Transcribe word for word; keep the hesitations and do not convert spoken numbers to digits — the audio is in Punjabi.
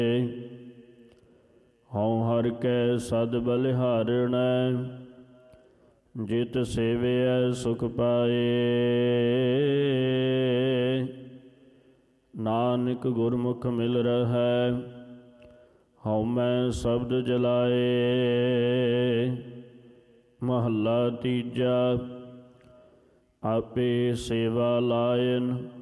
ਹਉ ਹਰ ਕੈ ਸਦ ਬਲਿਹਾਰਣੈ, ਜਿਤ ਸੇਵਿਐ ਸੁਖ ਪਾਏ। ਨਾਨਕ ਗੁਰਮੁਖ ਮਿਲ ਰਹੈ, ਹਉ ਮੈਂ ਸ਼ਬਦ ਜਲਾਏ। ਮਹੱਲਾ ਤੀਜਾ। ਆਪੇ ਸੇਵਾ ਲਾਇਨ,